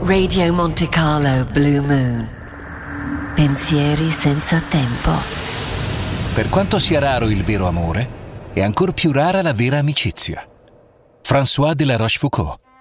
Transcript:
Radio Monte Carlo Blue Moon. Pensieri senza tempo. Per quanto sia raro il vero amore, è ancor più rara la vera amicizia. François de la Rochefoucauld.